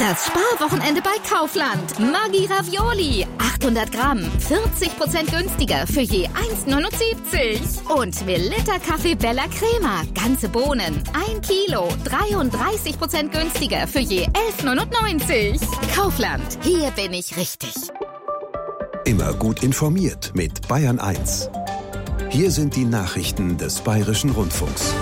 Das Sparwochenende bei Kaufland. Maggi Ravioli. 800 Gramm. 40% günstiger für je 1,79. Und Veleta Kaffee Bella Crema. Ganze Bohnen. 1 Kilo. 33% günstiger für je 11,99. Kaufland. Hier bin ich richtig. Immer gut informiert mit Bayern 1. Hier sind die Nachrichten des Bayerischen Rundfunks.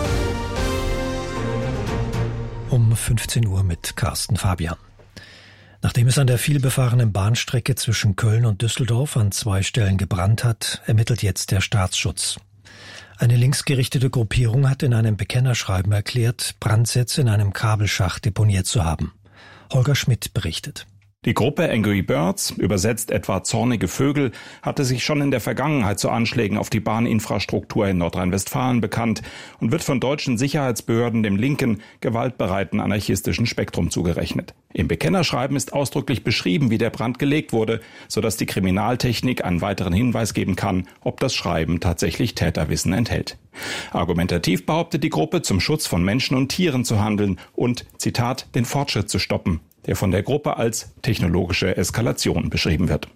Um 15 Uhr mit Carsten Fabian. Nachdem es an der vielbefahrenen Bahnstrecke zwischen Köln und Düsseldorf an 2 Stellen gebrannt hat, ermittelt jetzt der Staatsschutz. Eine linksgerichtete Gruppierung hat in einem Bekennerschreiben erklärt, Brandsätze in einem Kabelschacht deponiert zu haben. Holger Schmidt berichtet. Die Gruppe Angry Birds, übersetzt etwa zornige Vögel, hatte sich schon in der Vergangenheit zu Anschlägen auf die Bahninfrastruktur in Nordrhein-Westfalen bekannt und wird von deutschen Sicherheitsbehörden dem linken, gewaltbereiten anarchistischen Spektrum zugerechnet. Im Bekennerschreiben ist ausdrücklich beschrieben, wie der Brand gelegt wurde, sodass die Kriminaltechnik einen weiteren Hinweis geben kann, ob das Schreiben tatsächlich Täterwissen enthält. Argumentativ behauptet die Gruppe, zum Schutz von Menschen und Tieren zu handeln und, Zitat, den Fortschritt zu stoppen, der von der Gruppe als technologische Eskalation beschrieben wird.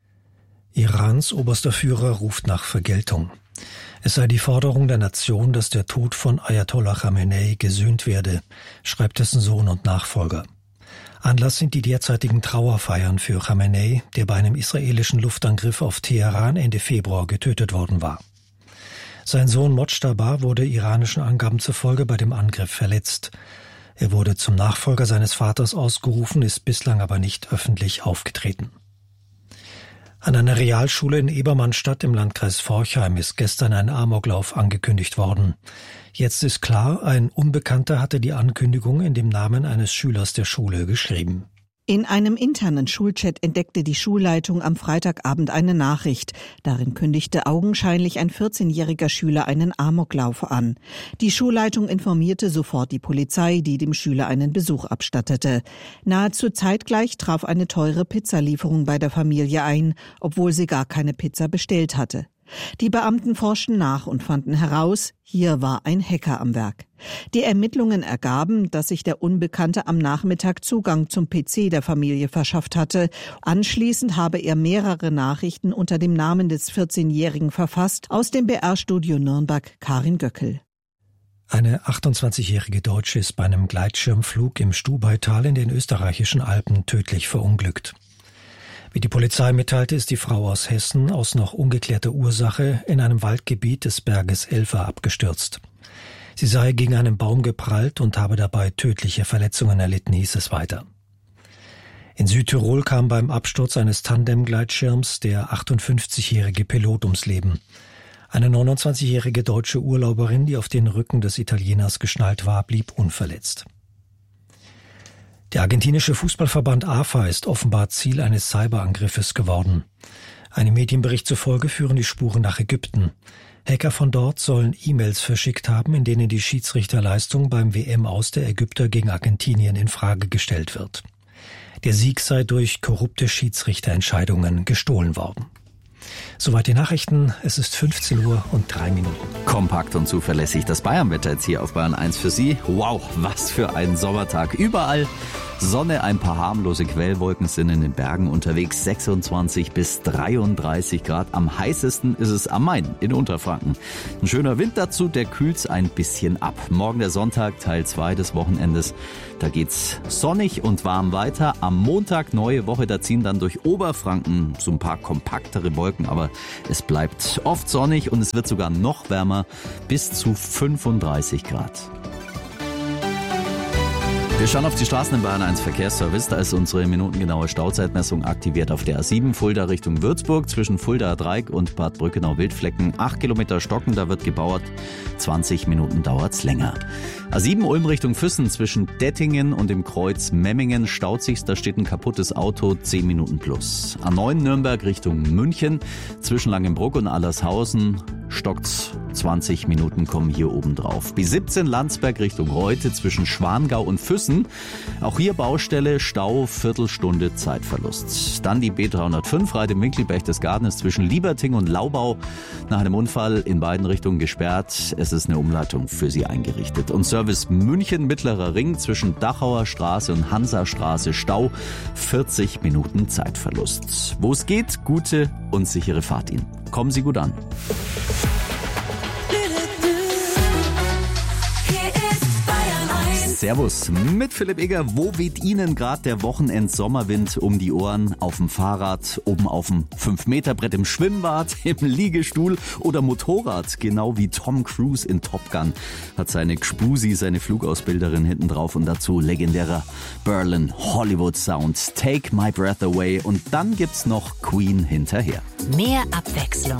Irans oberster Führer ruft nach Vergeltung. Es sei die Forderung der Nation, dass der Tod von Ayatollah Khamenei gesühnt werde, schreibt dessen Sohn und Nachfolger. Anlass sind die derzeitigen Trauerfeiern für Khamenei, der bei einem israelischen Luftangriff auf Teheran Ende Februar getötet worden war. Sein Sohn Mojtaba wurde iranischen Angaben zufolge bei dem Angriff verletzt. Er wurde zum Nachfolger seines Vaters ausgerufen, ist bislang aber nicht öffentlich aufgetreten. An einer Realschule in Ebermannstadt im Landkreis Forchheim ist gestern ein Amoklauf angekündigt worden. Jetzt ist klar, ein Unbekannter hatte die Ankündigung in dem Namen eines Schülers der Schule geschrieben. In einem internen Schulchat entdeckte die Schulleitung am Freitagabend eine Nachricht. Darin kündigte augenscheinlich ein 14-jähriger Schüler einen Amoklauf an. Die Schulleitung informierte sofort die Polizei, die dem Schüler einen Besuch abstattete. Nahezu zeitgleich traf eine teure Pizzalieferung bei der Familie ein, obwohl sie gar keine Pizza bestellt hatte. Die Beamten forschten nach und fanden heraus, hier war ein Hacker am Werk. Die Ermittlungen ergaben, dass sich der Unbekannte am Nachmittag Zugang zum PC der Familie verschafft hatte. Anschließend habe er mehrere Nachrichten unter dem Namen des 14-Jährigen verfasst. Aus dem BR-Studio Nürnberg, Karin Göckel. Eine 28-jährige Deutsche ist bei einem Gleitschirmflug im Stubaital in den österreichischen Alpen tödlich verunglückt. Wie die Polizei mitteilte, ist die Frau aus Hessen aus noch ungeklärter Ursache in einem Waldgebiet des Berges Elfer abgestürzt. Sie sei gegen einen Baum geprallt und habe dabei tödliche Verletzungen erlitten, hieß es weiter. In Südtirol kam beim Absturz eines Tandemgleitschirms der 58-jährige Pilot ums Leben. Eine 29-jährige deutsche Urlauberin, die auf den Rücken des Italieners geschnallt war, blieb unverletzt. Der argentinische Fußballverband AFA ist offenbar Ziel eines Cyberangriffes geworden. Einem Medienbericht zufolge führen die Spuren nach Ägypten. Hacker von dort sollen E-Mails verschickt haben, in denen die Schiedsrichterleistung beim WM-Aus der Ägypter gegen Argentinien in Frage gestellt wird. Der Sieg sei durch korrupte Schiedsrichterentscheidungen gestohlen worden. Soweit die Nachrichten. Es ist 15 Uhr und 3 Minuten. Kompakt und zuverlässig das Bayernwetter jetzt hier auf Bayern 1 für Sie. Wow, was für ein Sommertag. Überall Sonne, ein paar harmlose Quellwolken sind in den Bergen unterwegs. 26 bis 33 Grad. Am heißesten ist es am Main in Unterfranken. Ein schöner Wind dazu, der kühlt's ein bisschen ab. Morgen der Sonntag, Teil 2 des Wochenendes. Da geht's sonnig und warm weiter. Am Montag neue Woche, da ziehen dann durch Oberfranken so ein paar kompaktere Wolken. Aber es bleibt oft sonnig und es wird sogar noch wärmer, bis zu 35 Grad. Wir schauen auf die Straßen im Bayern 1 Verkehrsservice. Da ist unsere minutengenaue Stauzeitmessung aktiviert auf der A7 Fulda Richtung Würzburg zwischen Fuldaer Dreieck und Bad Brückenau-Wildflecken. 8 Kilometer stocken, da wird gebaut. 20 Minuten dauert's länger. A7 Ulm Richtung Füssen zwischen Dettingen und dem Kreuz Memmingen staut sich, da steht ein kaputtes Auto, 10 Minuten plus. A9 Nürnberg Richtung München zwischen Langenbruck und Allershausen stockt's. 20 Minuten kommen hier oben drauf. B17 Landsberg Richtung Reute zwischen Schwangau und Füssen. Auch hier Baustelle, Stau, Viertelstunde Zeitverlust. Dann die B305 Reide-Winkel Berchtesgaden ist zwischen Lieberting und Laubau nach einem Unfall in beiden Richtungen gesperrt. Es ist eine Umleitung für Sie eingerichtet. Und Service München Mittlerer Ring zwischen Dachauer Straße und Hansastraße Stau. 40 Minuten Zeitverlust. Wo es geht, gute und sichere Fahrt Ihnen. Kommen Sie gut an. Servus, mit Philipp Egger. Wo weht Ihnen gerade der Wochenend-Sommerwind um die Ohren? Auf dem Fahrrad, oben auf dem 5-Meter-Brett, im Schwimmbad, im Liegestuhl oder Motorrad? Genau wie Tom Cruise in Top Gun hat seine Gspusi, seine Flugausbilderin hinten drauf und dazu legendärer Berlin Hollywood Sound. Take My Breath Away und dann gibt's noch Queen hinterher. Mehr Abwechslung